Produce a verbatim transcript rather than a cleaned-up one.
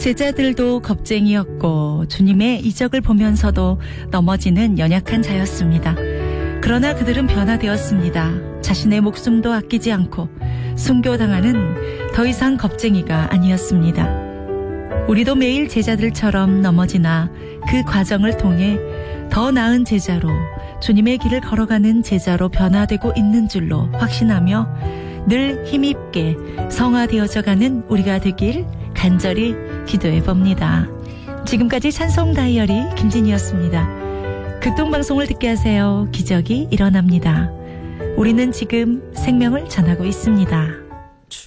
제자들도 겁쟁이였고 주님의 이적을 보면서도 넘어지는 연약한 자였습니다. 그러나 그들은 변화되었습니다. 자신의 목숨도 아끼지 않고 순교당하는 더 이상 겁쟁이가 아니었습니다. 우리도 매일 제자들처럼 넘어지나 그 과정을 통해 더 나은 제자로, 주님의 길을 걸어가는 제자로 변화되고 있는 줄로 확신하며 늘 힘있게 성화되어져가는 우리가 되길 간절히 기도해 봅니다. 지금까지 찬송 다이어리 김진희였습니다. 극동방송을 듣게 하세요. 기적이 일어납니다. 우리는 지금 생명을 전하고 있습니다.